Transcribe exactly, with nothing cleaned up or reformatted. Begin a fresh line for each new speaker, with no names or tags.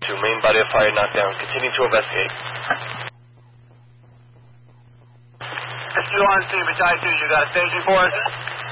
two, main body of fire knockdown. Continue to investigate.
S two on scene, Battalion two, you got a staging for us?